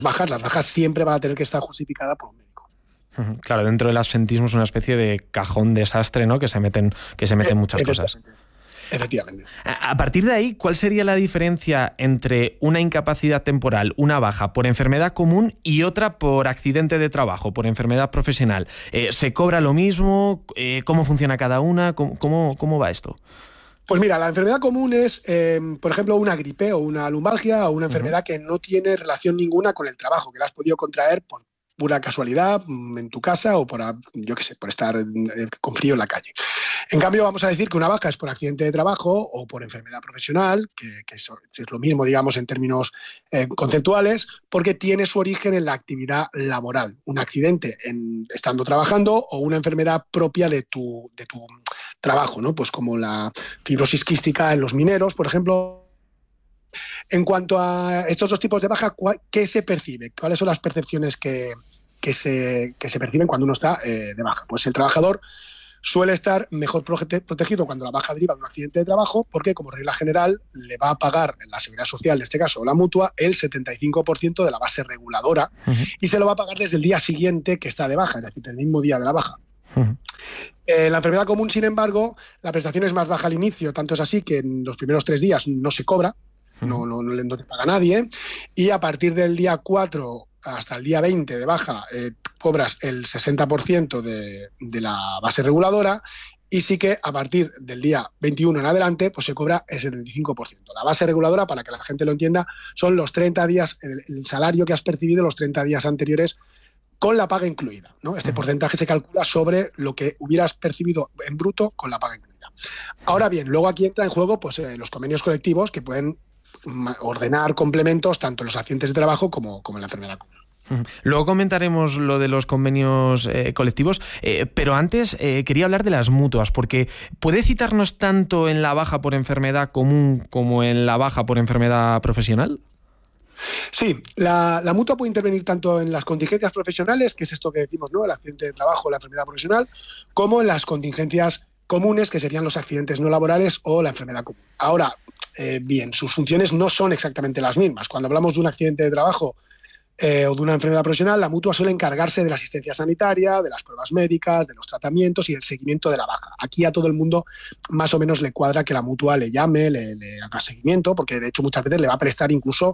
Las bajas siempre van a tener que estar justificadas por un médico. Claro, dentro del absentismo es una especie de cajón desastre, ¿no? Que se meten muchas cosas. Efectivamente. A partir de ahí, ¿cuál sería la diferencia entre una incapacidad temporal, una baja por enfermedad común y otra por accidente de trabajo, por enfermedad profesional? ¿Se cobra lo mismo? ¿Cómo funciona cada una? ¿Cómo va esto? Pues mira, la enfermedad común es, por ejemplo, una gripe o una lumbalgia o una enfermedad que no tiene relación ninguna con el trabajo, que la has podido contraer por pura casualidad en tu casa o por estar con frío en la calle. En cambio, vamos a decir que una baja es por accidente de trabajo o por enfermedad profesional, que es lo mismo, digamos, en términos conceptuales, porque tiene su origen en la actividad laboral. Un accidente estando trabajando o una enfermedad propia de tu trabajo, ¿no? Pues como la fibrosis quística en los mineros, por ejemplo. En cuanto a estos dos tipos de baja, ¿qué se percibe? ¿Cuáles son las percepciones que se perciben cuando uno está de baja? Pues el trabajador suele estar mejor protegido cuando la baja deriva de un accidente de trabajo, porque como regla general le va a pagar la Seguridad Social, en este caso o la Mutua, el 75% de la base reguladora y se lo va a pagar desde el día siguiente que está de baja, es decir, el mismo día de la baja. La enfermedad común, sin embargo, la prestación es más baja al inicio, tanto es así que en los primeros 3 días no se cobra, no te paga nadie, y a partir del día 4 hasta el día 20 de baja cobras el 60% de la base reguladora, y sí que a partir del día 21 en adelante pues se cobra el 75%. La base reguladora, para que la gente lo entienda, son los 30 días, el salario que has percibido los 30 días anteriores con la paga incluida, ¿no? Este porcentaje se calcula sobre lo que hubieras percibido en bruto con la paga incluida. Ahora bien, luego aquí entra en juego pues, los convenios colectivos que pueden ordenar complementos tanto en los accidentes de trabajo como en la enfermedad común. Luego comentaremos lo de los convenios colectivos, pero antes quería hablar de las mutuas, porque ¿puede citarnos tanto en la baja por enfermedad común como en la baja por enfermedad profesional? Sí, la mutua puede intervenir tanto en las contingencias profesionales, que es esto que decimos, ¿no? El accidente de trabajo, la enfermedad profesional, como en las contingencias comunes, que serían los accidentes no laborales o la enfermedad común. Ahora, bien, sus funciones no son exactamente las mismas. Cuando hablamos de un accidente de trabajo o de una enfermedad profesional, la mutua suele encargarse de la asistencia sanitaria, de las pruebas médicas, de los tratamientos y del seguimiento de la baja. Aquí a todo el mundo más o menos le cuadra que la mutua le llame, le haga seguimiento, porque de hecho muchas veces le va a prestar incluso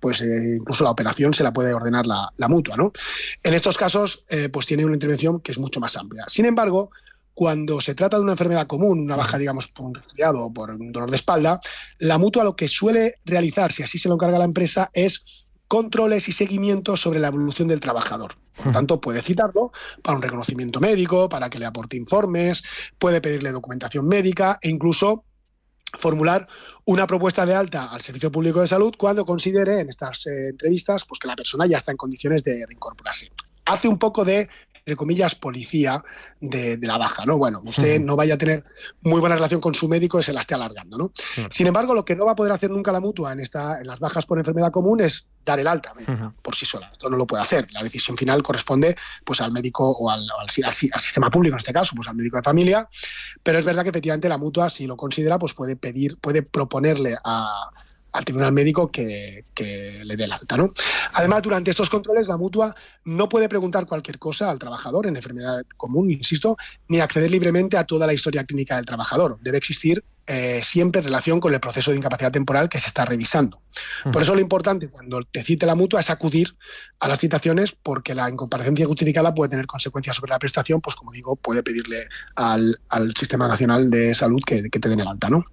la operación se la puede ordenar la mutua, ¿no? En estos casos, pues tiene una intervención que es mucho más amplia. Sin embargo, cuando se trata de una enfermedad común, una baja, digamos, por un resfriado o por un dolor de espalda, la mutua lo que suele realizar, si así se lo encarga la empresa, es controles y seguimientos sobre la evolución del trabajador. Por lo tanto, puede citarlo para un reconocimiento médico, para que le aporte informes, puede pedirle documentación médica e incluso formular una propuesta de alta al Servicio Público de Salud cuando considere en estas entrevistas pues que la persona ya está en condiciones de reincorporarse. Hace un poco de, entre comillas, policía de la baja, ¿no? Bueno, usted no vaya a tener muy buena relación con su médico y se la esté alargando, ¿no? Sin embargo, lo que no va a poder hacer nunca la mutua en las bajas por enfermedad común es dar el alta por sí sola. Esto no lo puede hacer. La decisión final corresponde pues al médico o al sistema público, en este caso, pues al médico de familia. Pero es verdad que efectivamente la mutua, si lo considera, pues puede proponerle al tribunal médico que le dé el alta, ¿no? Además, durante estos controles, la mutua no puede preguntar cualquier cosa al trabajador en enfermedad común, insisto, ni acceder libremente a toda la historia clínica del trabajador. Debe existir siempre en relación con el proceso de incapacidad temporal que se está revisando. Por eso lo importante cuando te cite la mutua es acudir a las citaciones, porque la incomparecencia justificada puede tener consecuencias sobre la prestación, pues como digo, puede pedirle al Sistema Nacional de Salud que te den el alta, ¿no?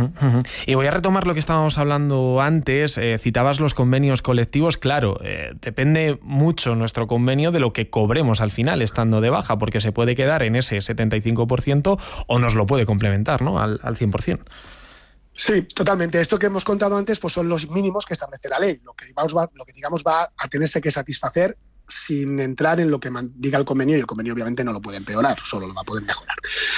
Y voy a retomar lo que estábamos hablando antes. Citabas los convenios colectivos. Claro, depende mucho nuestro convenio de lo que cobremos al final estando de baja, porque se puede quedar en ese 75% o nos lo puede complementar, ¿no? al 100%. Sí, totalmente. Esto que hemos contado antes pues son los mínimos que establece la ley. Lo que digamos va a tenerse que satisfacer sin entrar en lo que diga el convenio, y el convenio obviamente no lo puede empeorar, solo lo va a poder mejorar.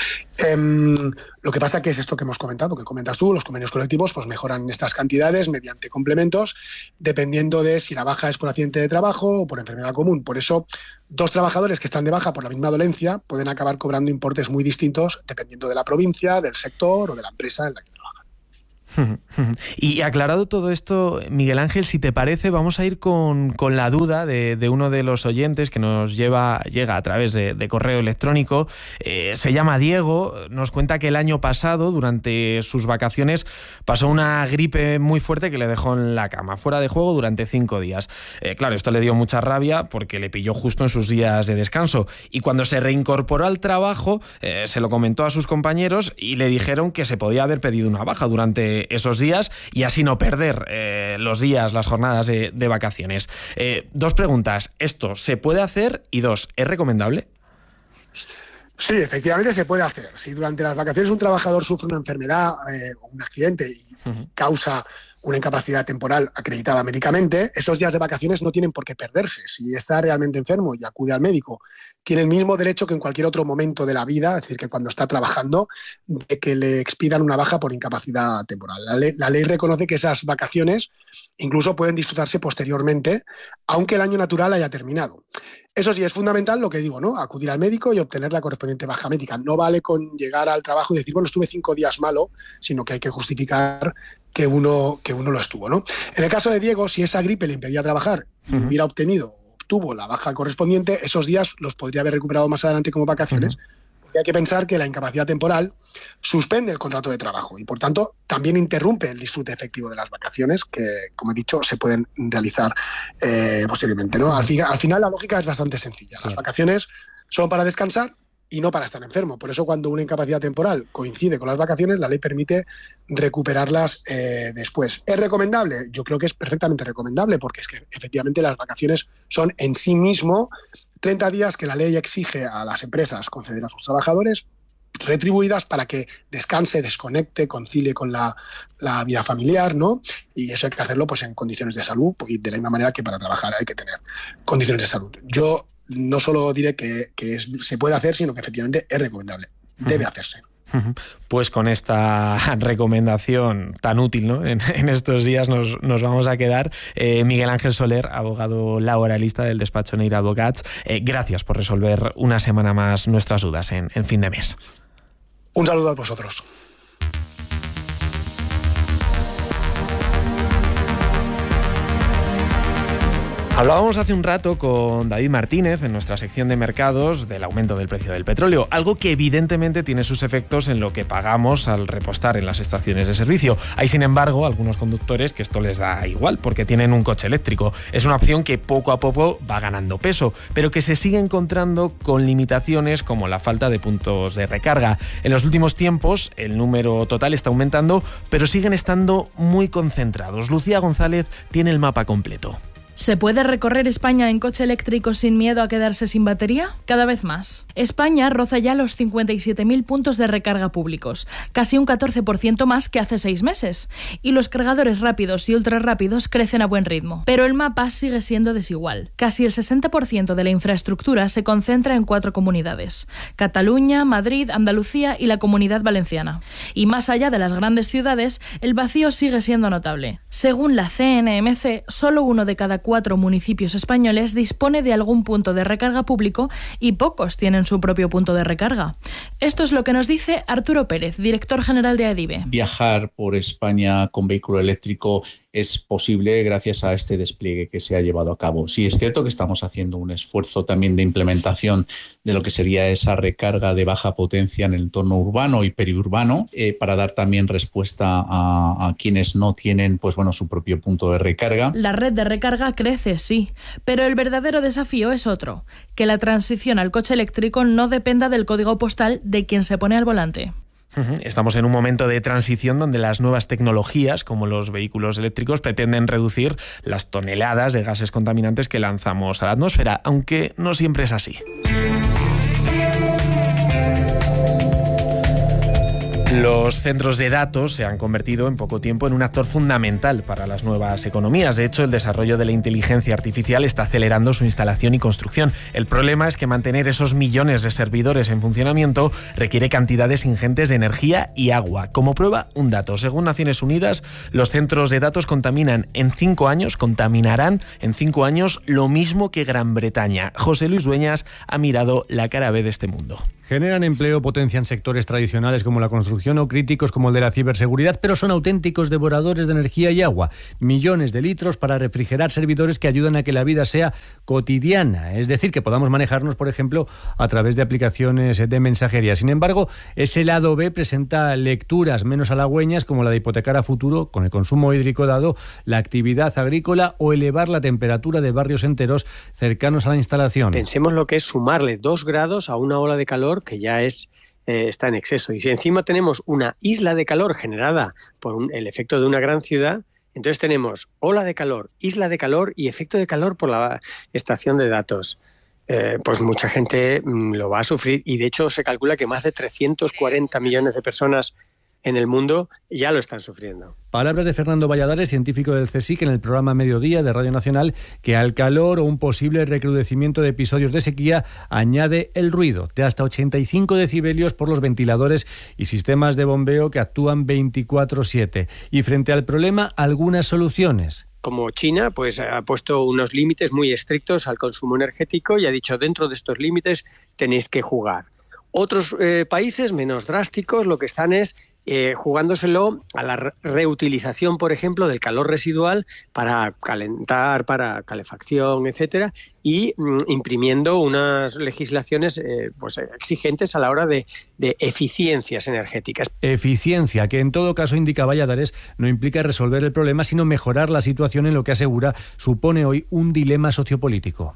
Lo que pasa que es esto que hemos comentado, que comentas tú, los convenios colectivos pues mejoran estas cantidades mediante complementos, dependiendo de si la baja es por accidente de trabajo o por enfermedad común. Por eso, dos trabajadores que están de baja por la misma dolencia pueden acabar cobrando importes muy distintos dependiendo de la provincia, del sector o de la empresa en la que trabajan. Y aclarado todo esto, Miguel Ángel, si te parece, vamos a ir con la duda de uno de los oyentes que nos llega a través de correo electrónico. Se llama Diego, nos cuenta que el año pasado, durante sus vacaciones, pasó una gripe muy fuerte que le dejó en la cama, fuera de juego durante 5 días. Claro, esto le dio mucha rabia porque le pilló justo en sus días de descanso. Y cuando se reincorporó al trabajo, se lo comentó a sus compañeros y le dijeron que se podía haber pedido una baja durante esos días y así no perder los días, las jornadas de vacaciones. 2 preguntas. ¿Esto se puede hacer? Y 2, ¿es recomendable? Sí, efectivamente se puede hacer. Si durante las vacaciones un trabajador sufre una enfermedad o un accidente y causa una incapacidad temporal acreditada médicamente, esos días de vacaciones no tienen por qué perderse. Si está realmente enfermo y acude al médico, tiene el mismo derecho que en cualquier otro momento de la vida, es decir, que cuando está trabajando, de que le expidan una baja por incapacidad temporal. La ley reconoce que esas vacaciones incluso pueden disfrutarse posteriormente, aunque el año natural haya terminado. Eso sí, es fundamental lo que digo, ¿no? Acudir al médico y obtener la correspondiente baja médica. No vale con llegar al trabajo y decir, bueno, estuve 5 días malo, sino que hay que justificar que uno lo estuvo, ¿no? En el caso de Diego, si esa gripe le impedía trabajar y obtuvo la baja correspondiente, esos días los podría haber recuperado más adelante como vacaciones. Porque hay que pensar que la incapacidad temporal suspende el contrato de trabajo y, por tanto, también interrumpe el disfrute efectivo de las vacaciones que, como he dicho, se pueden realizar posteriormente, ¿no? Al final, la lógica es bastante sencilla. Las vacaciones son para descansar y no para estar enfermo. Por eso, cuando una incapacidad temporal coincide con las vacaciones, la ley permite recuperarlas después. ¿Es recomendable? Yo creo que es perfectamente recomendable, porque es que efectivamente las vacaciones son en sí mismo 30 días que la ley exige a las empresas conceder a sus trabajadores, retribuidas para que descanse, desconecte, concilie con la vida familiar, ¿no? Y eso hay que hacerlo pues en condiciones de salud, y de la misma manera que para trabajar hay que tener condiciones de salud. Yo no solo diré que se puede hacer, sino que efectivamente es recomendable, debe hacerse. Pues con esta recomendación tan útil, ¿no? en estos días nos vamos a quedar. Miguel Ángel Soler, abogado laboralista del despacho Neira Advocats, gracias por resolver una semana más nuestras dudas en fin de mes. Un saludo a vosotros. Hablábamos hace un rato con David Martínez en nuestra sección de mercados del aumento del precio del petróleo, algo que evidentemente tiene sus efectos en lo que pagamos al repostar en las estaciones de servicio. Hay, sin embargo, algunos conductores que esto les da igual porque tienen un coche eléctrico. Es una opción que poco a poco va ganando peso, pero que se sigue encontrando con limitaciones como la falta de puntos de recarga. En los últimos tiempos el número total está aumentando, pero siguen estando muy concentrados. Lucía González tiene el mapa completo. ¿Se puede recorrer España en coche eléctrico sin miedo a quedarse sin batería? Cada vez más. España roza ya los 57.000 puntos de recarga públicos, casi un 14% más que hace 6 meses. Y los cargadores rápidos y ultrarrápidos crecen a buen ritmo. Pero el mapa sigue siendo desigual. Casi el 60% de la infraestructura se concentra en 4 comunidades: Cataluña, Madrid, Andalucía y la Comunidad Valenciana. Y más allá de las grandes ciudades, el vacío sigue siendo notable. Según la CNMC, solo 1 de cada 4 municipios españoles dispone de algún punto de recarga público y pocos tienen su propio punto de recarga. Esto es lo que nos dice Arturo Pérez, director general de ADIVE. Viajar por España con vehículo eléctrico es posible gracias a este despliegue que se ha llevado a cabo. Sí, es cierto que estamos haciendo un esfuerzo también de implementación de lo que sería esa recarga de baja potencia en el entorno urbano y periurbano para dar también respuesta a quienes no tienen su propio punto de recarga. La red de recarga crece, sí, pero el verdadero desafío es otro: que la transición al coche eléctrico no dependa del código postal de quien se pone al volante. Estamos en un momento de transición donde las nuevas tecnologías, como los vehículos eléctricos, pretenden reducir las toneladas de gases contaminantes que lanzamos a la atmósfera, aunque no siempre es así. Los centros de datos se han convertido en poco tiempo en un actor fundamental para las nuevas economías. De hecho, el desarrollo de la inteligencia artificial está acelerando su instalación y construcción. El problema es que mantener esos millones de servidores en funcionamiento requiere cantidades ingentes de energía y agua. Como prueba, un dato. Según Naciones Unidas, los centros de datos contaminarán en 5 años lo mismo que Gran Bretaña. José Luis Dueñas ha mirado la cara B de este mundo. Generan empleo, potencian sectores tradicionales como la construcción producción o críticos como el de la ciberseguridad, pero son auténticos devoradores de energía y agua. Millones de litros para refrigerar servidores que ayudan a que la vida sea cotidiana, es decir, que podamos manejarnos, por ejemplo, a través de aplicaciones de mensajería. Sin embargo, ese lado B presenta lecturas menos halagüeñas, como la de hipotecar a futuro, con el consumo hídrico dado, la actividad agrícola o elevar la temperatura de barrios enteros cercanos a la instalación. Pensemos lo que es sumarle 2 grados a una ola de calor que ya está en exceso. Y si encima tenemos una isla de calor generada por el efecto de una gran ciudad, entonces tenemos ola de calor, isla de calor y efecto de calor por la estación de datos. Pues mucha gente lo va a sufrir, y de hecho se calcula que más de 340 millones de personas en el mundo ya lo están sufriendo. Palabras de Fernando Valladares, científico del CSIC, en el programa Mediodía de Radio Nacional, que al calor o un posible recrudecimiento de episodios de sequía añade el ruido de hasta 85 decibelios por los ventiladores y sistemas de bombeo que actúan 24/7. Y frente al problema, algunas soluciones. Como China, pues ha puesto unos límites muy estrictos al consumo energético y ha dicho, dentro de estos límites tenéis que jugar. Otros países menos drásticos lo que están es jugándoselo a la reutilización, por ejemplo, del calor residual para calentar, para calefacción, etcétera, y imprimiendo unas legislaciones pues exigentes a la hora de eficiencias energéticas. Eficiencia, que en todo caso, indica Valladares, no implica resolver el problema, sino mejorar la situación, en lo que asegura supone hoy un dilema sociopolítico.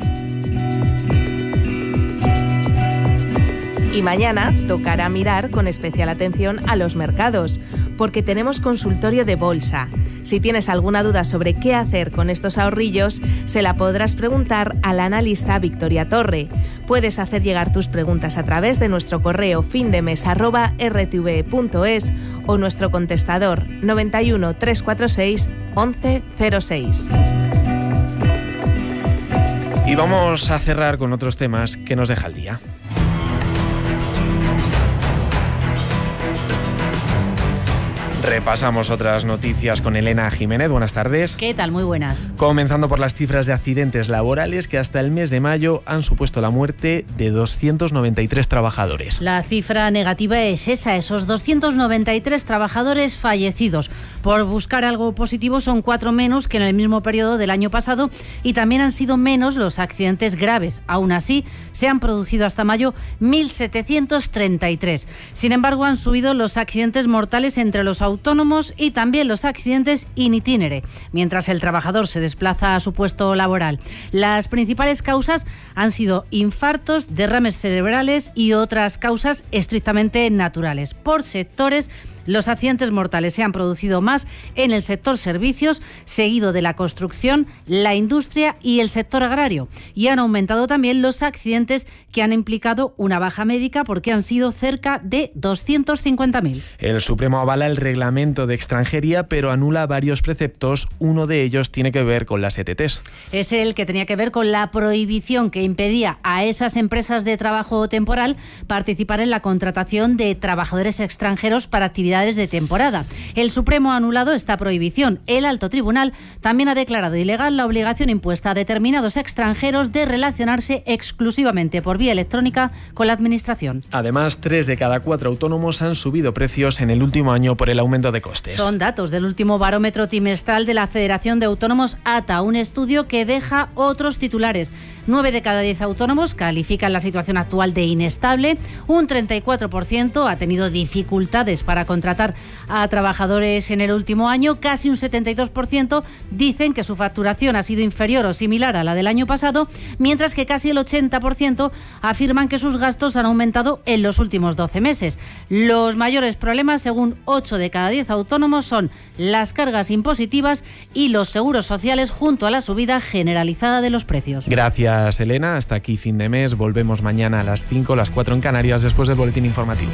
Y mañana tocará mirar con especial atención a los mercados, porque tenemos consultorio de bolsa. Si tienes alguna duda sobre qué hacer con estos ahorrillos, se la podrás preguntar al analista Victoria Torre. Puedes hacer llegar tus preguntas a través de nuestro correo findemes@rtve.es o nuestro contestador 91 346 1106. Y vamos a cerrar con otros temas que nos deja el día. Repasamos otras noticias con Elena Jiménez. Buenas tardes. ¿Qué tal? Muy buenas. Comenzando por las cifras de accidentes laborales, que hasta el mes de mayo han supuesto la muerte de 293 trabajadores. La cifra negativa es esa, esos 293 trabajadores fallecidos. Por buscar algo positivo, son 4 menos que en el mismo periodo del año pasado, y también han sido menos los accidentes graves. Aún así, se han producido hasta mayo 1.733. Sin embargo, han subido los accidentes mortales entre los autónomos y también los accidentes in itinere, mientras el trabajador se desplaza a su puesto laboral. Las principales causas han sido infartos, derrames cerebrales y otras causas estrictamente naturales. Por sectores, los accidentes mortales se han producido más en el sector servicios, seguido de la construcción, la industria y el sector agrario. Y han aumentado también los accidentes que han implicado una baja médica, porque han sido cerca de 250.000. El Supremo avala el reglamento de extranjería, pero anula varios preceptos. Uno de ellos tiene que ver con las ETTs. Es el que tenía que ver con la prohibición que impedía a esas empresas de trabajo temporal participar en la contratación de trabajadores extranjeros para actividades de temporada. El Supremo ha anulado esta prohibición. El Alto Tribunal también ha declarado ilegal la obligación impuesta a determinados extranjeros de relacionarse exclusivamente por vía electrónica con la Administración. Además, 3 de cada 4 autónomos han subido precios en el último año por el aumento de costes. Son datos del último barómetro trimestral de la Federación de Autónomos ATA, un estudio que deja otros titulares. 9 de cada 10 autónomos califican la situación actual de inestable. Un 34% ha tenido dificultades para contratar a trabajadores en el último año. Casi un 72% dicen que su facturación ha sido inferior o similar a la del año pasado, mientras que casi el 80% afirman que sus gastos han aumentado en los últimos 12 meses. Los mayores problemas, según 8 de cada 10 autónomos, son las cargas impositivas y los seguros sociales, junto a la subida generalizada de los precios. Gracias, Elena. Hasta aquí fin de mes. Volvemos mañana a las 5, las 4 en Canarias, después del boletín informativo.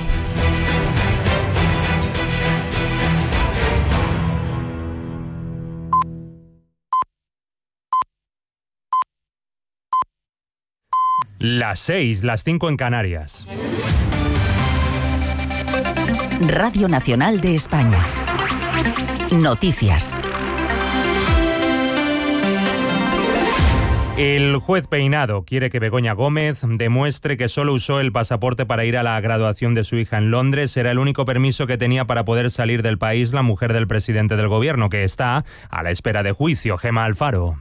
Las 6, las 5 en Canarias. Radio Nacional de España. Noticias. El juez Peinado quiere que Begoña Gómez demuestre que solo usó el pasaporte para ir a la graduación de su hija en Londres. Era el único permiso que tenía para poder salir del país la mujer del presidente del gobierno, que está a la espera de juicio. Gemma Alfaro.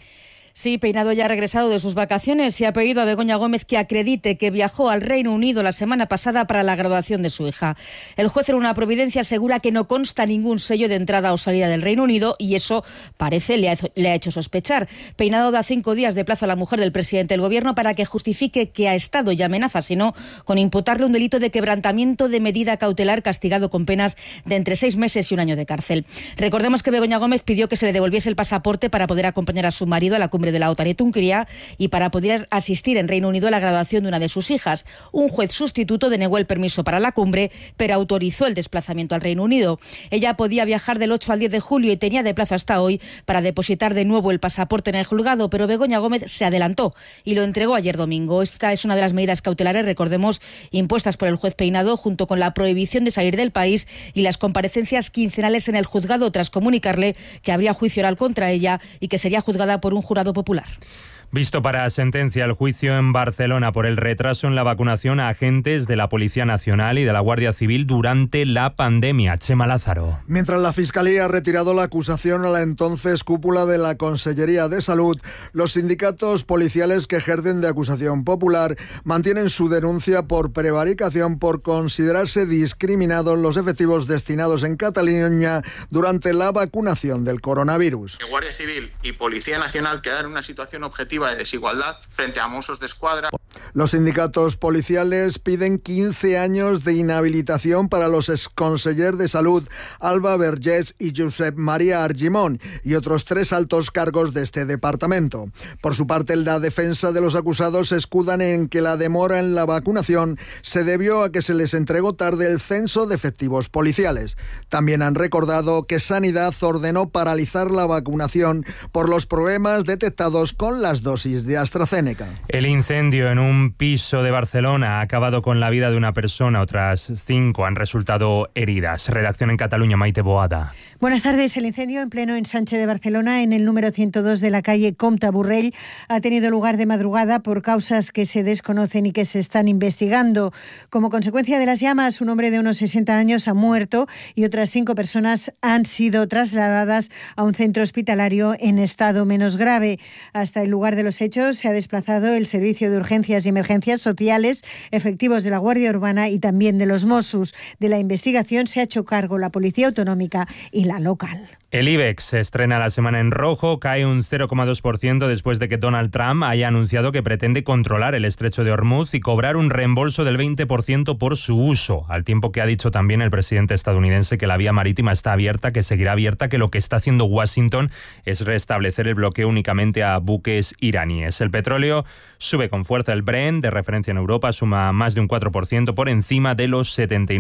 Sí, Peinado ya ha regresado de sus vacaciones y ha pedido a Begoña Gómez que acredite que viajó al Reino Unido la semana pasada para la graduación de su hija. El juez en una providencia asegura que no consta ningún sello de entrada o salida del Reino Unido y eso parece le ha hecho sospechar. Peinado da 5 días de plazo a la mujer del presidente del gobierno para que justifique que ha estado y amenaza, sino con imputarle un delito de quebrantamiento de medida cautelar castigado con penas de entre 6 meses y 1 año de cárcel. Recordemos que Begoña Gómez pidió que se le devolviese el pasaporte para poder acompañar a su marido a la cumbre de la OTAN en Hungría y para poder asistir en Reino Unido a la graduación de una de sus hijas. Un juez sustituto denegó el permiso para la cumbre, pero autorizó el desplazamiento al Reino Unido. Ella podía viajar del 8 al 10 de julio y tenía de plazo hasta hoy para depositar de nuevo el pasaporte en el juzgado, pero Begoña Gómez se adelantó y lo entregó ayer domingo. Esta es una de las medidas cautelares, recordemos, impuestas por el juez Peinado, junto con la prohibición de salir del país y las comparecencias quincenales en el juzgado, tras comunicarle que habría juicio oral contra ella y que sería juzgada por un jurado popular. Visto para sentencia el juicio en Barcelona por el retraso en la vacunación a agentes de la Policía Nacional y de la Guardia Civil durante la pandemia. Chema Lázaro. Mientras la Fiscalía ha retirado la acusación a la entonces cúpula de la Consellería de Salud, los sindicatos policiales que ejercen de acusación popular mantienen su denuncia por prevaricación por considerarse discriminados los efectivos destinados en Cataluña durante la vacunación del coronavirus. Guardia Civil y Policía Nacional quedan en una situación objetiva de desigualdad frente a Mossos d'Esquadra. Los sindicatos policiales piden 15 años de inhabilitación para los exconsellers de Salud Alba Vergés y Josep María Argimon y otros 3 altos cargos de este departamento. Por su parte, la defensa de los acusados se escudan en que la demora en la vacunación se debió a que se les entregó tarde el censo de efectivos policiales. También han recordado que Sanidad ordenó paralizar la vacunación por los problemas detectados con las dosis de AstraZeneca. El incendio en un piso de Barcelona ha acabado con la vida de una persona. Otras 5 han resultado heridas. Redacción en Cataluña, Maite Boada. Buenas tardes. El incendio en pleno ensanche de Barcelona, en el número 102 de la calle Comte Borrell, ha tenido lugar de madrugada por causas que se desconocen y que se están investigando. Como consecuencia de las llamas, un hombre de unos 60 años ha muerto y otras 5 personas han sido trasladadas a un centro hospitalario en estado menos grave. Hasta el lugar de los hechos se ha desplazado el Servicio de Urgencias y Emergencias Sociales, efectivos de la Guardia Urbana y también de los Mossos. De la investigación se ha hecho cargo la Policía Autonómica y la local. El IBEX se estrena la semana en rojo, cae un 0,2% después de que Donald Trump haya anunciado que pretende controlar el estrecho de Hormuz y cobrar un reembolso del 20% por su uso, al tiempo que ha dicho también el presidente estadounidense que la vía marítima está abierta, que seguirá abierta, que lo que está haciendo Washington es restablecer el bloqueo únicamente a buques iraníes. El petróleo sube con fuerza. El Brent, de referencia en Europa, suma más de un 4% por encima de los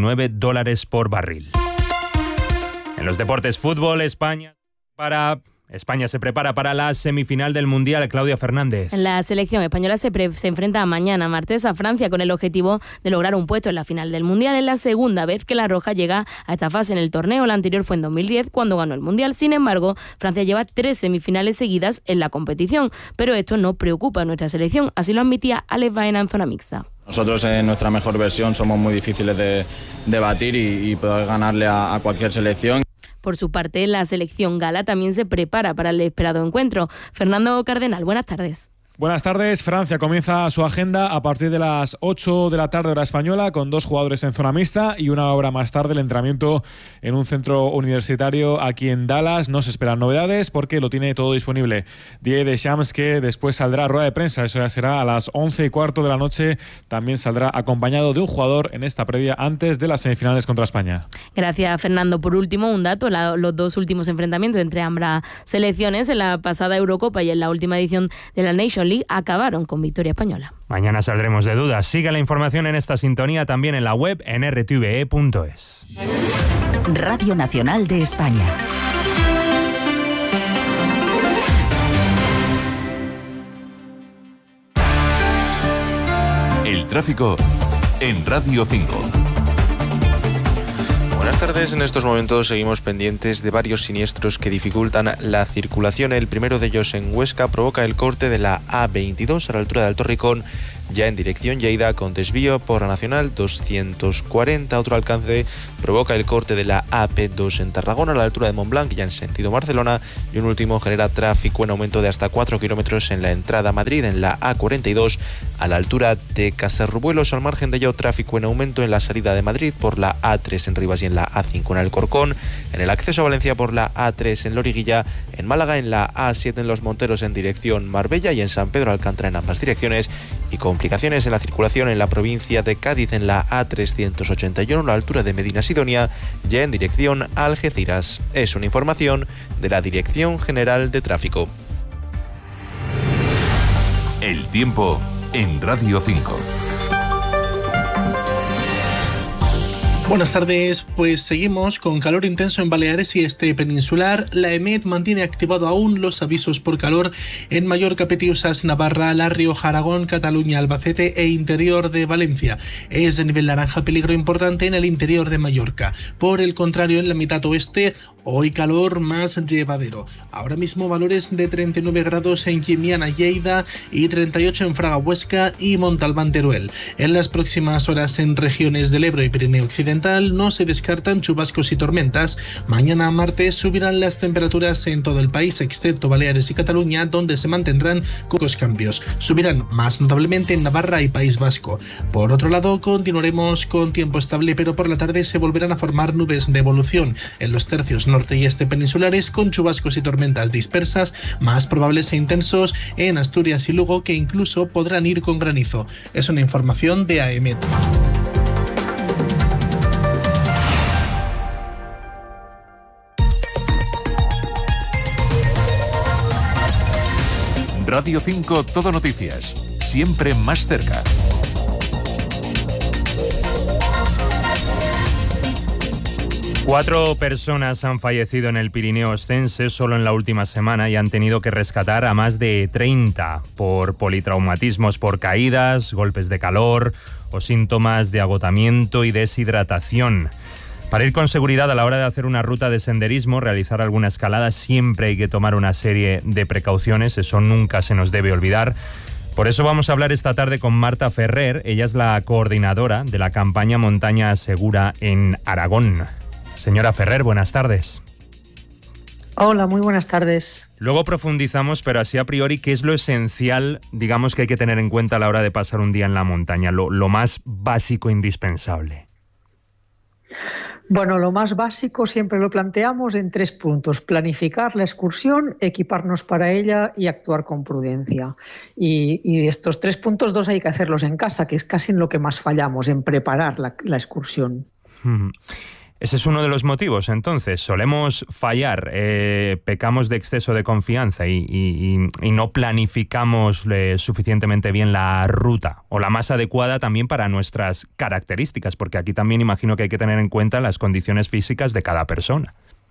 $79 por barril. En los deportes, fútbol, España se prepara para la semifinal del Mundial. Claudia Fernández. La selección española se enfrenta mañana martes a Francia con el objetivo de lograr un puesto en la final del Mundial. Es la segunda vez que la Roja llega a esta fase en el torneo. La anterior fue en 2010 cuando ganó el Mundial. Sin embargo, Francia lleva 3 semifinales seguidas en la competición, pero esto no preocupa a nuestra selección. Así lo admitía Alex Baena en zona mixta. Nosotros en nuestra mejor versión somos muy difíciles de batir y poder ganarle a cualquier selección. Por su parte, la selección gala también se prepara para el esperado encuentro. Fernando Cardenal, buenas tardes. Buenas tardes. Francia comienza su agenda a partir de las 8 de la tarde hora española con 2 jugadores en zona mixta y 1 hora más tarde el entrenamiento en un centro universitario aquí en Dallas. No se esperan novedades porque lo tiene todo disponible Didier Deschamps, que después saldrá a rueda de prensa. Eso ya será a las 11:15 de la noche. También saldrá acompañado de un jugador en esta previa antes de las semifinales contra España. Gracias, Fernando. Por último, un dato. Los 2 últimos enfrentamientos entre ambas selecciones en la pasada Eurocopa y en la última edición de la Nation League acabaron con victoria española. Mañana saldremos de dudas. Sigue la información en esta sintonía también en la web en rtve.es. Radio Nacional de España. El tráfico en Radio 5. Buenas tardes. En estos momentos seguimos pendientes de varios siniestros que dificultan la circulación. El primero de ellos en Huesca provoca el corte de la A22 a la altura de Alto Ricón, ya en dirección Lleida, con desvío por la Nacional 240. Otro alcance provoca el corte de la AP2 en Tarragona a la altura de Montblanc, ya en sentido Barcelona. Y un último genera tráfico en aumento de hasta 4 kilómetros en la entrada a Madrid, en la A42 a la altura de Casarrubuelos. Al margen de ello, tráfico en aumento en la salida de Madrid por la A3 en Rivas y en la A5 en Alcorcón. En el acceso a Valencia por la A3 en Loriguilla. En Málaga en la A7 en Los Monteros en dirección Marbella y en San Pedro Alcántara en ambas direcciones. Y complicaciones en la circulación en la provincia de Cádiz en la A381 a la altura de Medina Sidonia, ya en dirección a Algeciras. Es una información de la Dirección General de Tráfico. El tiempo en Radio 5. Buenas tardes, pues seguimos con calor intenso en Baleares y este peninsular. La EMET mantiene activado aún los avisos por calor en Mallorca, Petiusas, Navarra, La Rioja, Aragón, Cataluña, Albacete e interior de Valencia. Es de nivel naranja peligro importante en el interior de Mallorca. Por el contrario, en la mitad oeste, hoy calor más llevadero. Ahora mismo valores de 39 grados en Llimiana, Lleida y 38 en Fraga, Huesca y Montalbán, Teruel. En las próximas horas en regiones del Ebro y Pirineo Occidental no se descartan chubascos y tormentas. Mañana martes subirán las temperaturas en todo el país, excepto Baleares y Cataluña, donde se mantendrán pocos cambios. Subirán más notablemente en Navarra y País Vasco. Por otro lado, continuaremos con tiempo estable, pero por la tarde se volverán a formar nubes de evolución en los tercios norte y este peninsulares, con chubascos y tormentas dispersas, más probables e intensos en Asturias y Lugo, que incluso podrán ir con granizo. Es una información de AEMET. Radio 5 Todo Noticias, siempre más cerca. Cuatro personas han fallecido en el Pirineo Ostense solo en la última semana y han tenido que rescatar a más de 30 por politraumatismos por caídas, golpes de calor o síntomas de agotamiento y deshidratación. Para ir con seguridad a la hora de hacer una ruta de senderismo, realizar alguna escalada, siempre hay que tomar una serie de precauciones, eso nunca se nos debe olvidar. Por eso vamos a hablar esta tarde con Marta Ferrer, ella es la coordinadora de la campaña Montaña Segura en Aragón. Señora Ferrer, buenas tardes. Hola, muy buenas tardes. Luego profundizamos, pero así a priori, ¿qué es lo esencial, digamos, que hay que tener en cuenta a la hora de pasar un día en la montaña? Lo más básico, indispensable. Bueno, lo más básico siempre lo planteamos en 3 puntos: planificar la excursión, equiparnos para ella y actuar con prudencia. Y estos 3 puntos, 2 hay que hacerlos en casa, que es casi en lo que más fallamos, en preparar la excursión. Ese es uno de los motivos, entonces. Solemos fallar, pecamos de exceso de confianza y no planificamos suficientemente bien la ruta o la más adecuada también para nuestras características, porque aquí también imagino que hay que tener en cuenta las condiciones físicas de cada persona.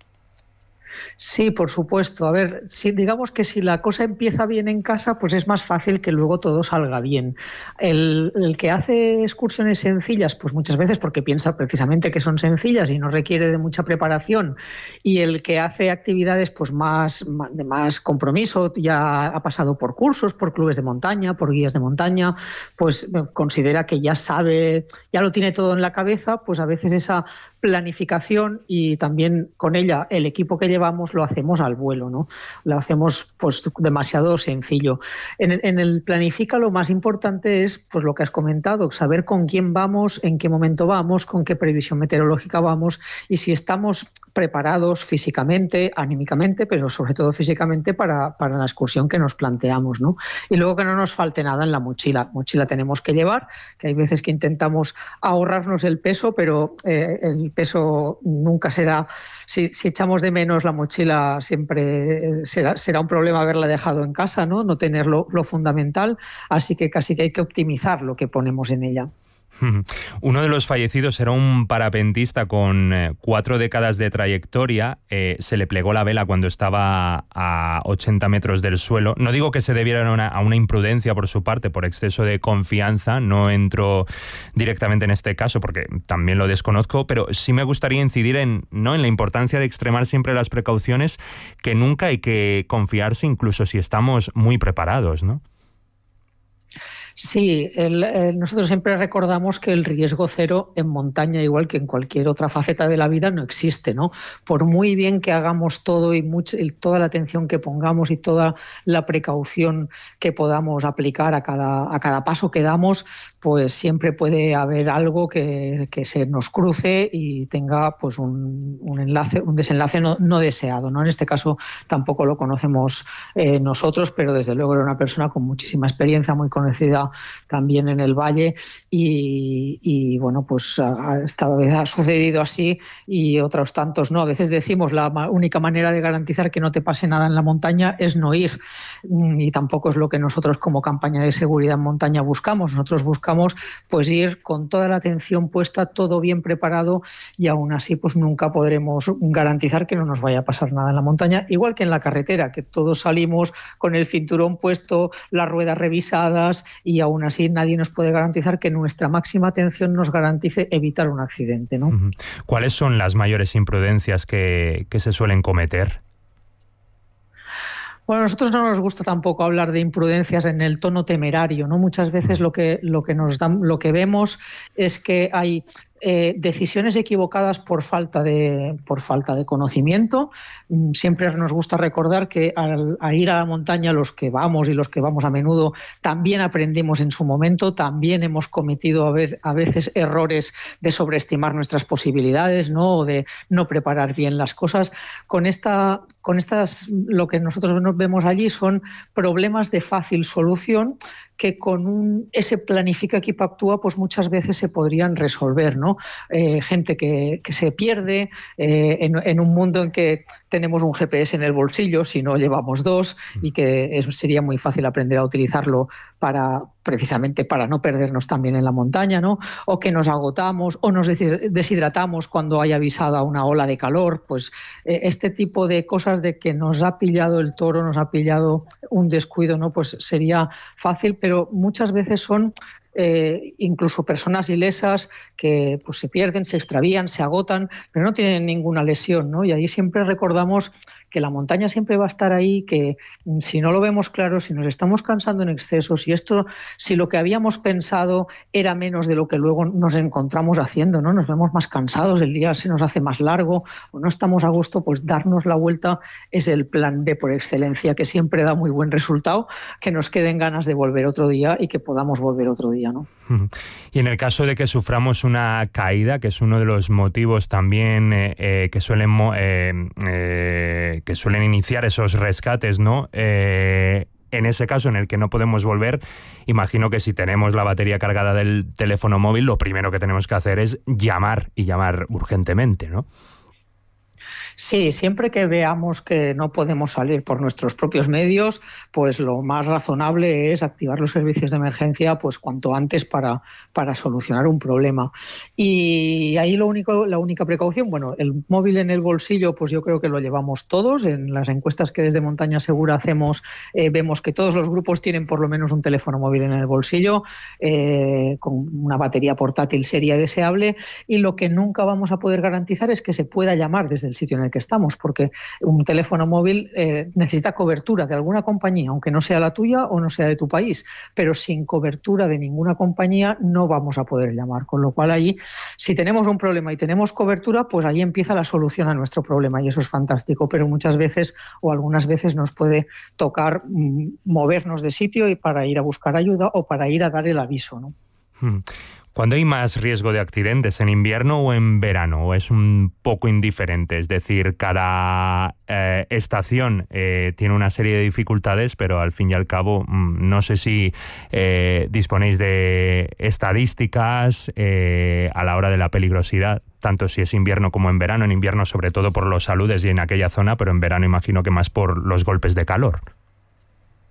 Sí, por supuesto. A ver, digamos que si la cosa empieza bien en casa, pues es más fácil que luego todo salga bien. El que hace excursiones sencillas, pues muchas veces porque piensa precisamente que son sencillas y no requiere de mucha preparación, y el que hace actividades pues de más compromiso, ya ha pasado por cursos, por clubes de montaña, por guías de montaña, pues considera que ya sabe, ya lo tiene todo en la cabeza, pues a veces esa planificación y también con ella el equipo que llevamos lo hacemos al vuelo, ¿no? Lo hacemos pues demasiado sencillo. En el planifica lo más importante es pues lo que has comentado, saber con quién vamos, en qué momento vamos, con qué previsión meteorológica vamos y si estamos preparados físicamente, anímicamente, pero sobre todo físicamente para la excursión que nos planteamos, ¿no? Y luego que no nos falte nada en la mochila. Mochila tenemos que llevar, que hay veces que intentamos ahorrarnos el peso, pero el peso nunca será, si echamos de menos la mochila siempre será un problema haberla dejado en casa, no tener lo fundamental, así que casi que hay que optimizar lo que ponemos en ella. Uno de los fallecidos era un parapentista con 4 décadas de trayectoria. Se le plegó la vela cuando estaba a 80 metros del suelo. No digo que se debiera a una imprudencia por su parte, por exceso de confianza. No entro directamente en este caso porque también lo desconozco, pero sí me gustaría incidir en la importancia de extremar siempre las precauciones, que nunca hay que confiarse, incluso si estamos muy preparados, ¿no? Sí, nosotros siempre recordamos que el riesgo cero en montaña, igual que en cualquier otra faceta de la vida, no existe, ¿no? Por muy bien que hagamos todo y toda la atención que pongamos y toda la precaución que podamos aplicar a cada paso que damos, pues siempre puede haber algo que se nos cruce y tenga pues un desenlace no deseado, ¿no? En este caso tampoco lo conocemos nosotros, pero desde luego era una persona con muchísima experiencia, muy conocida también en el valle y bueno, pues esta vez ha sucedido así y otros tantos no. A veces decimos la única manera de garantizar que no te pase nada en la montaña es no ir, y tampoco es lo que nosotros como campaña de seguridad en montaña buscamos. Nosotros buscamos pues ir con toda la atención puesta, todo bien preparado, y aún así pues nunca podremos garantizar que no nos vaya a pasar nada en la montaña, igual que en la carretera, que todos salimos con el cinturón puesto, las ruedas revisadas, y aún así nadie nos puede garantizar que nuestra máxima atención nos garantice evitar un accidente, ¿no? ¿Cuáles son las mayores imprudencias que se suelen cometer? Bueno, a nosotros no nos gusta tampoco hablar de imprudencias en el tono temerario, ¿no? Muchas veces lo que vemos es que hay decisiones equivocadas por falta de conocimiento. Siempre nos gusta recordar que al ir a la montaña, los que vamos y los que vamos a menudo, también aprendimos en su momento, también hemos cometido a veces errores de sobreestimar nuestras posibilidades, ¿no? O de no preparar bien las cosas. Con estas, lo que nosotros nos vemos allí son problemas de fácil solución que con ese planifica equipo actúa, pues muchas veces se podrían resolver, ¿no? Gente que se pierde en un mundo en que tenemos un GPS en el bolsillo, si no llevamos dos, y que sería muy fácil aprender a utilizarlo precisamente para no perdernos también en la montaña, ¿no? O que nos agotamos o nos deshidratamos cuando hay avisada una ola de calor. Pues este tipo de cosas de que nos ha pillado el toro, nos ha pillado un descuido, ¿no? Pues sería fácil, pero muchas veces son incluso personas ilesas que pues se pierden, se extravían, se agotan, pero no tienen ninguna lesión, ¿no? Y ahí siempre recordamos que la montaña siempre va a estar ahí, que si no lo vemos claro, si nos estamos cansando en exceso, si lo que habíamos pensado era menos de lo que luego nos encontramos haciendo, ¿no? Nos vemos más cansados, el día se nos hace más largo o no estamos a gusto, pues darnos la vuelta es el plan B por excelencia, que siempre da muy buen resultado, que nos queden ganas de volver otro día y que podamos volver otro día, ¿no? Y en el caso de que suframos una caída, que es uno de los motivos también que suelen iniciar esos rescates, ¿no? En ese caso en el que no podemos volver, imagino que si tenemos la batería cargada del teléfono móvil, lo primero que tenemos que hacer es llamar urgentemente, ¿no? Sí, siempre que veamos que no podemos salir por nuestros propios medios, pues lo más razonable es activar los servicios de emergencia pues cuanto antes para solucionar un problema. Y ahí la única precaución, bueno, el móvil en el bolsillo, pues yo creo que lo llevamos todos. En las encuestas que desde Montaña Segura hacemos, vemos que todos los grupos tienen por lo menos un teléfono móvil en el bolsillo, con una batería portátil seria y deseable, y lo que nunca vamos a poder garantizar es que se pueda llamar desde el sitio en el que estamos, porque un teléfono móvil necesita cobertura de alguna compañía, aunque no sea la tuya o no sea de tu país, pero sin cobertura de ninguna compañía no vamos a poder llamar, con lo cual allí, si tenemos un problema y tenemos cobertura, pues ahí empieza la solución a nuestro problema y eso es fantástico, pero muchas veces o algunas veces nos puede tocar movernos de sitio y para ir a buscar ayuda o para ir a dar el aviso, ¿no? ¿Cuándo hay más riesgo de accidentes, en invierno o en verano? ¿O es un poco indiferente? Es decir, cada estación tiene una serie de dificultades, pero al fin y al cabo no sé si disponéis de estadísticas a la hora de la peligrosidad, tanto si es invierno como en verano. En invierno sobre todo por los aludes y en aquella zona, pero en verano imagino que más por los golpes de calor.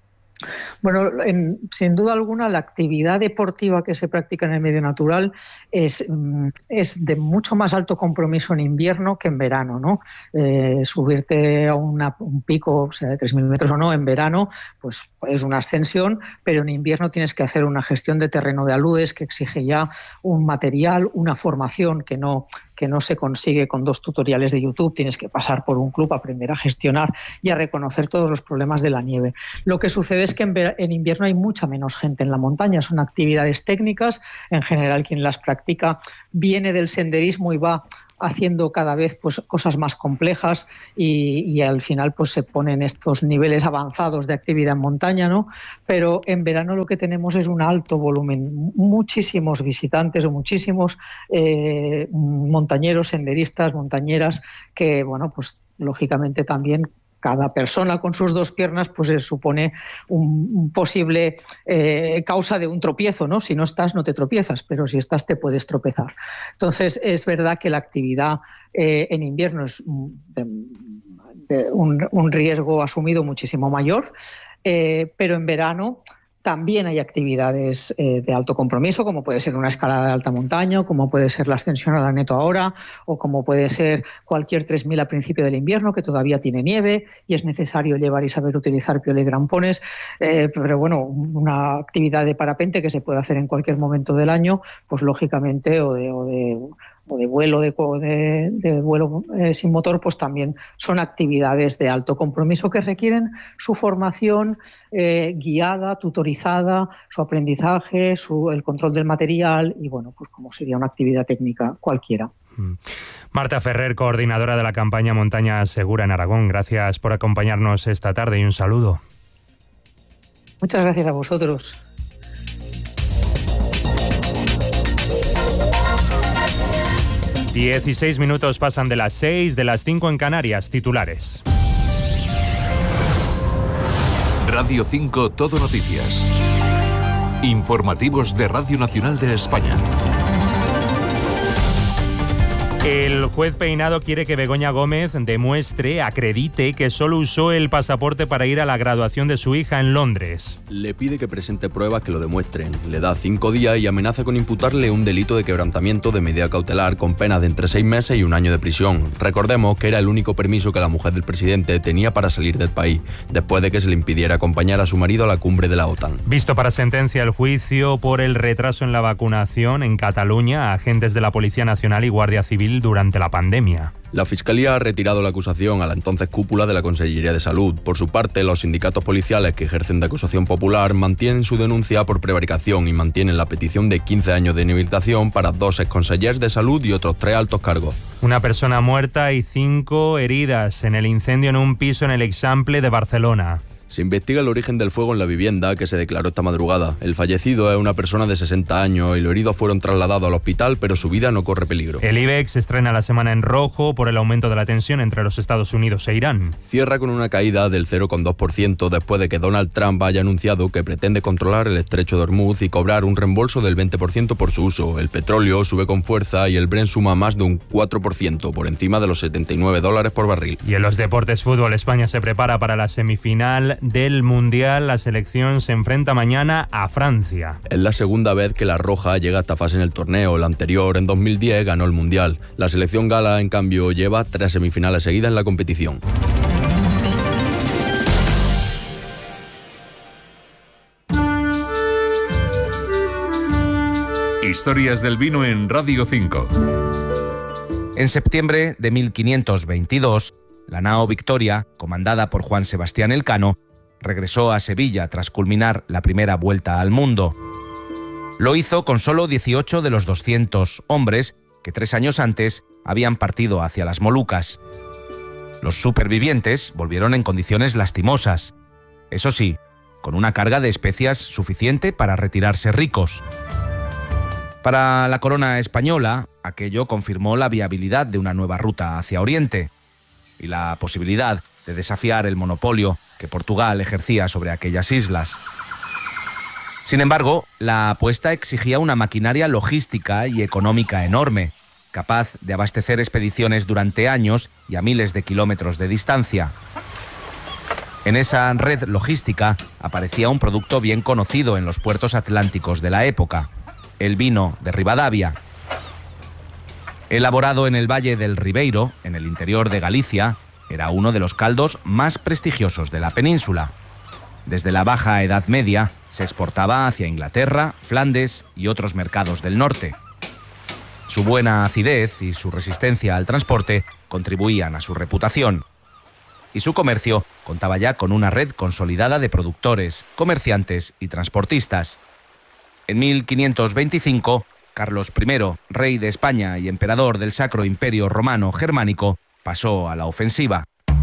Bueno, sin duda alguna la actividad deportiva que se practica en el medio natural es de mucho más alto compromiso en invierno que en verano, ¿no? Subirte a un pico, o sea, de 3.000 metros o no, en verano, pues es una ascensión, pero en invierno tienes que hacer una gestión de terreno de aludes que exige ya un material, una formación que no se consigue con 2 tutoriales de YouTube. Tienes que pasar por un club, aprender a gestionar y a reconocer todos los problemas de la nieve. Lo que sucede es que en invierno hay mucha menos gente en la montaña. Son actividades técnicas. En general, quien las practica viene del senderismo y va haciendo cada vez pues cosas más complejas y al final pues se ponen estos niveles avanzados de actividad en montaña, ¿no? Pero en verano lo que tenemos es un alto volumen, muchísimos visitantes o muchísimos montañeros, senderistas, montañeras que, bueno, pues lógicamente también cada persona con sus 2 piernas pues supone un posible causa de un tropiezo, ¿no? Si no estás, no te tropiezas, pero si estás te puedes tropezar. Entonces, es verdad que la actividad en invierno es un riesgo asumido muchísimo mayor, pero en verano también hay actividades de alto compromiso, como puede ser una escalada de alta montaña, o como puede ser la ascensión a la Neto ahora, o como puede ser cualquier 3000 a principio del invierno, que todavía tiene nieve y es necesario llevar y saber utilizar piola y grampones. Pero bueno, una actividad de parapente que se puede hacer en cualquier momento del año, pues lógicamente, o de vuelo sin motor, pues también son actividades de alto compromiso que requieren su formación guiada, tutorizada, su aprendizaje, el control del material y, bueno, pues como sería una actividad técnica cualquiera. Marta Ferrer, coordinadora de la campaña Montaña Segura en Aragón, gracias por acompañarnos esta tarde y un saludo. Muchas gracias a vosotros. ...16 minutos pasan de las 6, de las 5 en Canarias. Titulares. Radio 5 Todo Noticias. Informativos de Radio Nacional de España. El juez Peinado quiere que Begoña Gómez acredite que solo usó el pasaporte para ir a la graduación de su hija en Londres. Le pide que presente pruebas que lo demuestren. Le da 5 días y amenaza con imputarle un delito de quebrantamiento de medida cautelar con pena de entre 6 meses y 1 año de prisión. Recordemos que era el único permiso que la mujer del presidente tenía para salir del país, después de que se le impidiera acompañar a su marido a la cumbre de la OTAN. Visto para sentencia el juicio por el retraso en la vacunación en Cataluña a agentes de la Policía Nacional y Guardia Civil durante la pandemia. La Fiscalía ha retirado la acusación a la entonces cúpula de la Consellería de Salud. Por su parte, los sindicatos policiales que ejercen de acusación popular mantienen su denuncia por prevaricación y mantienen la petición de 15 años de inhabilitación para 2 exconsellers de salud y otros 3 altos cargos. Una persona muerta y 5 heridas en el incendio en un piso en el Eixample de Barcelona. Se investiga el origen del fuego en la vivienda que se declaró esta madrugada. El fallecido es una persona de 60 años y los heridos fueron trasladados al hospital, pero su vida no corre peligro. El IBEX estrena la semana en rojo por el aumento de la tensión entre los Estados Unidos e Irán. Cierra con una caída del 0,2% después de que Donald Trump haya anunciado que pretende controlar el estrecho de Hormuz y cobrar un reembolso del 20% por su uso. El petróleo sube con fuerza y el Brent suma más de un 4%, por encima de los $79 por barril. Y en los deportes fútbol, España se prepara para la semifinal del Mundial. La selección se enfrenta mañana a Francia. Es la segunda vez que la Roja llega a esta fase en el torneo. La anterior, en 2010, ganó el Mundial. La selección gala, en cambio, lleva 3 semifinales seguidas en la competición. Historias del vino en Radio 5. En septiembre de 1522, la nao Victoria, comandada por Juan Sebastián Elcano, regresó a Sevilla tras culminar la primera vuelta al mundo. Lo hizo con solo 18 de los 200 hombres que 3 años antes habían partido hacia las Molucas. Los supervivientes volvieron en condiciones lastimosas, eso sí, con una carga de especias suficiente para retirarse ricos. Para la corona española, aquello confirmó la viabilidad de una nueva ruta hacia Oriente y la posibilidad de desafiar el monopolio que Portugal ejercía sobre aquellas islas. Sin embargo, la apuesta exigía una maquinaria logística y económica enorme, capaz de abastecer expediciones durante años y a miles de kilómetros de distancia. En esa red logística aparecía un producto bien conocido en los puertos atlánticos de la época, el vino de Ribadavia. Elaborado en el Valle del Ribeiro, en el interior de Galicia, era uno de los caldos más prestigiosos de la península. Desde la Baja Edad Media se exportaba hacia Inglaterra, Flandes y otros mercados del norte. Su buena acidez y su resistencia al transporte contribuían a su reputación. Y su comercio contaba ya con una red consolidada de productores, comerciantes y transportistas. En 1525, Carlos I, rey de España y emperador del Sacro Imperio Romano Germánico, pasó a la ofensiva.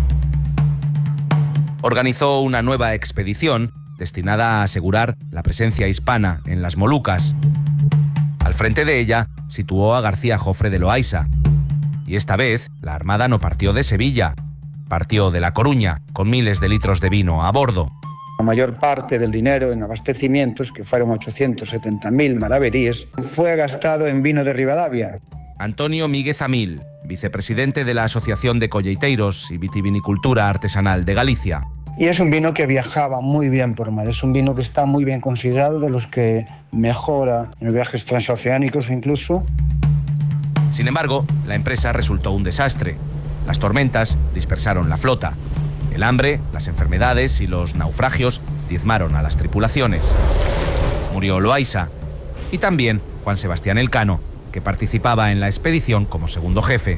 Organizó una nueva expedición destinada a asegurar la presencia hispana en las Molucas. Al frente de ella situó a García Jofre de Loaysa. Y esta vez la armada no partió de Sevilla, partió de La Coruña, con miles de litros de vino a bordo. La mayor parte del dinero en abastecimientos, que fueron 870.000 maravedíes, fue gastado en vino de Ribadavia. Antonio Míguez Amil, vicepresidente de la Asociación de Colleiteiros y Vitivinicultura Artesanal de Galicia. Y es un vino que viajaba muy bien por mar, es un vino que está muy bien considerado, de los que mejora en los viajes transoceánicos incluso. Sin embargo, la empresa resultó un desastre. Las tormentas dispersaron la flota. El hambre, las enfermedades y los naufragios diezmaron a las tripulaciones. Murió Loaysa y también Juan Sebastián Elcano, que participaba en la expedición como segundo jefe.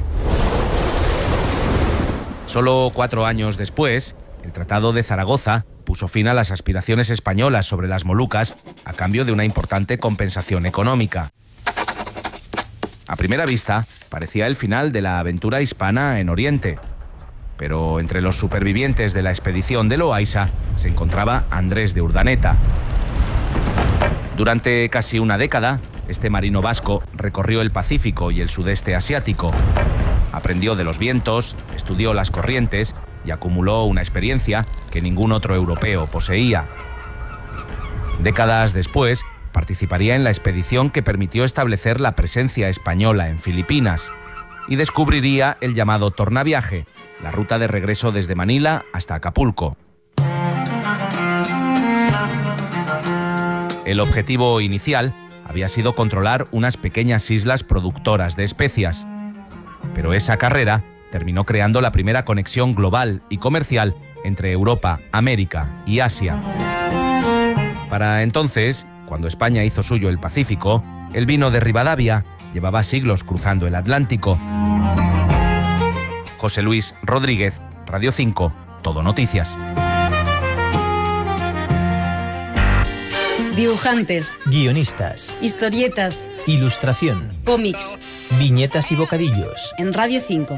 Solo 4 años después, el Tratado de Zaragoza puso fin a las aspiraciones españolas sobre las Molucas a cambio de una importante compensación económica. A primera vista, parecía el final de la aventura hispana en Oriente. Pero entre los supervivientes de la expedición de Loaysa se encontraba Andrés de Urdaneta. Durante casi una década, este marino vasco recorrió el Pacífico y el sudeste asiático. Aprendió de los vientos, estudió las corrientes y acumuló una experiencia que ningún otro europeo poseía. Décadas después, participaría en la expedición que permitió establecer la presencia española en Filipinas y descubriría el llamado tornaviaje, la ruta de regreso desde Manila hasta Acapulco. El objetivo inicial había sido controlar unas pequeñas islas productoras de especias, pero esa carrera terminó creando la primera conexión global y comercial entre Europa, América y Asia. Para entonces, cuando España hizo suyo el Pacífico, el vino de Ribadavia llevaba siglos cruzando el Atlántico. José Luis Rodríguez, Radio 5, Todo Noticias. Dibujantes, guionistas, historietas, ilustración, cómics, viñetas y bocadillos. En Radio 5.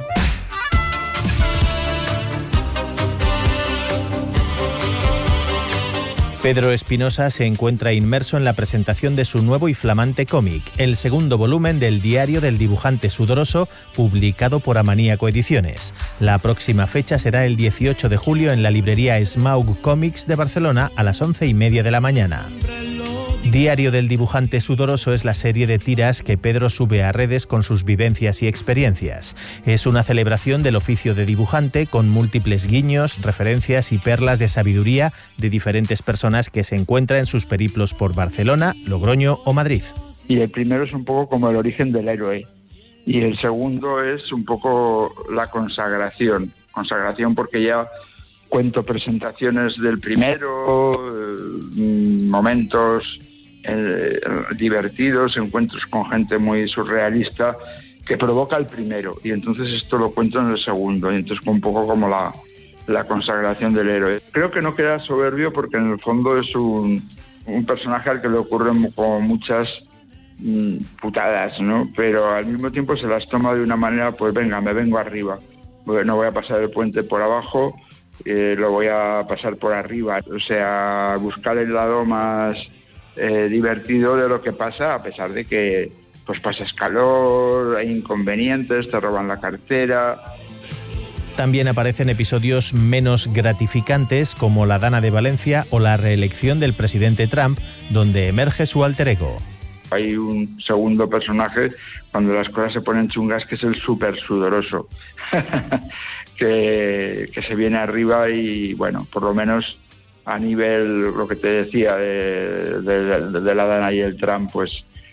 Pedro Espinosa se encuentra inmerso en la presentación de su nuevo y flamante cómic, el segundo volumen del Diario del Dibujante Sudoroso, publicado por Amaníaco Ediciones. La próxima fecha será el 18 de julio en la librería Smaug Comics de Barcelona a las 11:30 de la mañana. Diario del Dibujante Sudoroso es la serie de tiras que Pedro sube a redes con sus vivencias y experiencias. Es una celebración del oficio de dibujante con múltiples guiños, referencias y perlas de sabiduría de diferentes personas que se encuentran en sus periplos por Barcelona, Logroño o Madrid. Y el primero es un poco como el origen del héroe. Y el segundo es un poco la consagración. Consagración porque ya cuento presentaciones del primero, momentos divertidos, encuentros con gente muy surrealista que provoca el primero, y entonces esto lo cuento en el segundo, y entonces un poco como la consagración del héroe. Creo que no queda soberbio porque en el fondo es un personaje al que le ocurren como muchas putadas, ¿no? Pero al mismo tiempo se las toma de una manera, pues venga, me vengo arriba, no voy a pasar el puente por abajo, lo voy a pasar por arriba, o sea, buscar el lado más divertido de lo que pasa, a pesar de que pues pasas calor, hay inconvenientes, te roban la cartera. También aparecen episodios menos gratificantes como La Dana de Valencia o la reelección del presidente Trump, donde emerge su alter ego. Hay un segundo personaje cuando las cosas se ponen chungas, que es el súper sudoroso, que se viene arriba y bueno, por lo menos a nivel, lo que te decía, de la Dana y el Trump, pues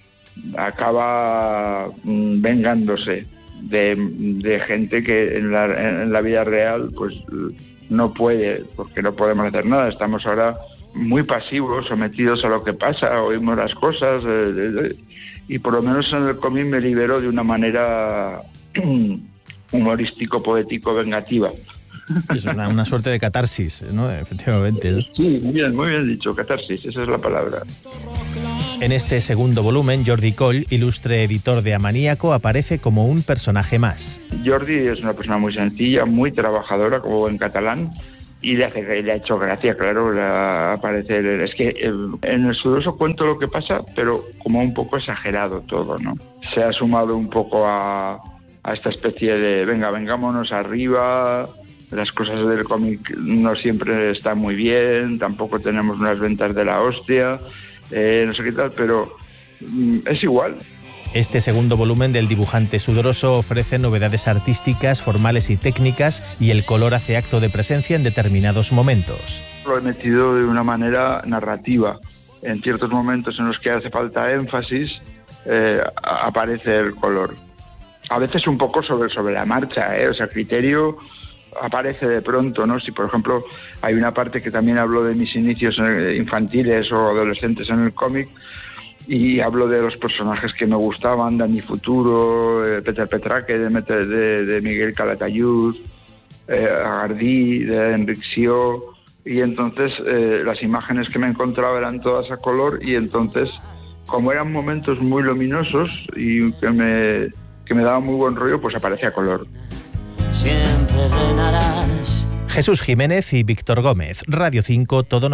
acaba vengándose de gente que en la vida real pues no puede, porque no podemos hacer nada. Estamos ahora muy pasivos, sometidos a lo que pasa, oímos las cosas y por lo menos en el cómic me libero de una manera humorístico, poético, vengativa. Es una suerte de catarsis, ¿no? Efectivamente, ¿no? Sí, muy bien dicho, catarsis, esa es la palabra. En este segundo volumen, Jordi Coll, ilustre editor de Amaníaco, aparece como un personaje más. Jordi es una persona muy sencilla, muy trabajadora, como buen catalán, y le ha hecho gracia, claro, aparecer. Es que en el Sudoroso cuento lo que pasa, pero como un poco exagerado todo, ¿no? Se ha sumado un poco a esta especie de vengámonos arriba. Las cosas del cómic no siempre están muy bien, tampoco tenemos unas ventas de la hostia, no sé qué tal, pero es igual. Este segundo volumen del dibujante Sudoroso ofrece novedades artísticas, formales y técnicas, y el color hace acto de presencia en determinados momentos. Lo he metido de una manera narrativa. En ciertos momentos en los que hace falta énfasis, aparece el color. A veces un poco sobre la marcha, o sea, criterio aparece de pronto, ¿no? Si, por ejemplo, hay una parte que también hablo de mis inicios infantiles o adolescentes en el cómic, y hablo de los personajes que me gustaban, Dani Futuro, Peter Petraque, de Miguel Calatayud, Agardí, de Enric Sió, y entonces las imágenes que me encontraba eran todas a color, y entonces, como eran momentos muy luminosos y que me daban muy buen rollo, pues aparece a color. Jesús Jiménez y Víctor Gómez, Radio 5, Todo